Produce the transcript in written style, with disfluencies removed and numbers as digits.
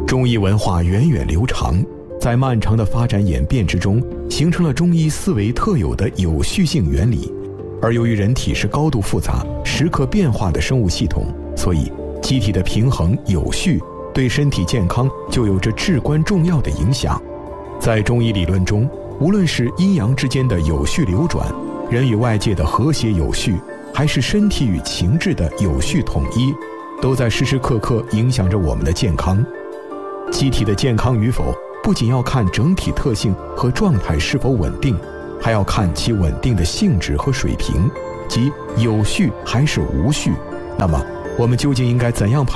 中医文化源远流长，在漫长的发展演变之中，形成了中医思维特有的有序性原理。而由于人体是高度复杂、时刻变化的生物系统，所以机体的平衡有序对身体健康就有着至关重要的影响。在中医理论中，无论是阴阳之间的有序流转，人与外界的和谐有序，还是身体与情志的有序统一，都在时时刻刻影响着我们的健康。机体的健康与否，不仅要看整体特性和状态是否稳定，还要看其稳定的性质和水平，即有序还是无序。那么，我们究竟应该怎样判